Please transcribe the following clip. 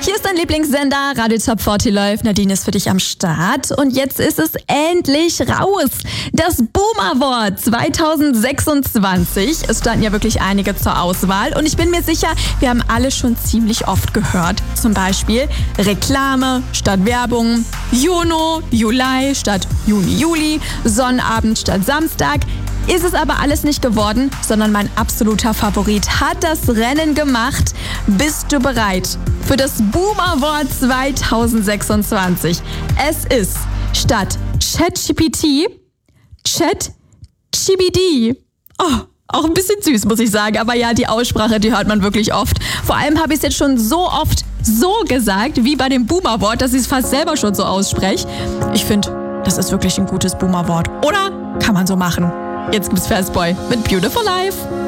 Hier ist dein Lieblingssender, Radio Top 40 läuft. Nadine ist für dich am Start. Und jetzt ist es endlich raus. Das Boom Award 2026. Es standen ja wirklich einige zur Auswahl. Und ich bin mir sicher, wir haben alle schon ziemlich oft gehört. Zum Beispiel Reklame statt Werbung, Juno, Juli statt Juni, Juli, Sonnabend statt Samstag. Ist es aber alles nicht geworden, sondern mein absoluter Favorit hat das Rennen gemacht. Bist du bereit für das Boom Award 2026? Es ist statt ChatGPT ChatGPT. Oh, auch ein bisschen süß, muss ich sagen. Aber ja, die Aussprache, die hört man wirklich oft. Vor allem habe ich es jetzt schon so oft so gesagt, wie bei dem Boom Award, dass ich es fast selber schon so ausspreche. Ich finde, das ist wirklich ein gutes Boom Award. Oder kann man so machen? Jetzt gibt's Fastboy mit Beautiful Life.